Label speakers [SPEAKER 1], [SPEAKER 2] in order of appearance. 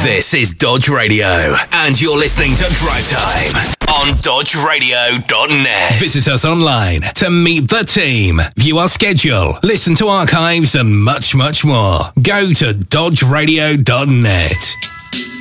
[SPEAKER 1] This is Dodge Radio, and you're listening to Drive Time on dodgeradio.net. Visit us online to meet the team, view our schedule, listen to archives, and much, much more. Go to dodgeradio.net.